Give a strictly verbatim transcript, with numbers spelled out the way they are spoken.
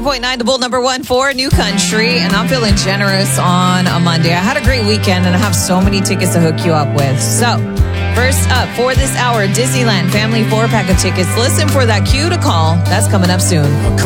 point nine, the Bull number one for New Country. And I'm feeling generous on a Monday. I had a great weekend and I have so many tickets to hook you up with. So, first up for this hour, Disneyland family four pack of tickets. Listen for that cue to call. That's coming up soon.